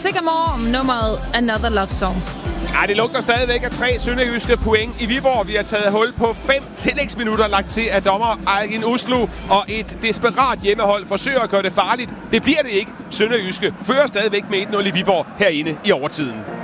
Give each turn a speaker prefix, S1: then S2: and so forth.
S1: Sycamore om nummeret Another Love Song.
S2: Ej, det lugter stadigvæk af 3 sønderjyske point i Viborg. Vi har taget hul på 5 tillægsminutter lagt til af dommer Ejgin Oslo, og et desperat hjemmehold forsøger at gøre det farligt. Det bliver det ikke. Sønderjyske fører stadigvæk med 1-0 i Viborg herinde i overtiden.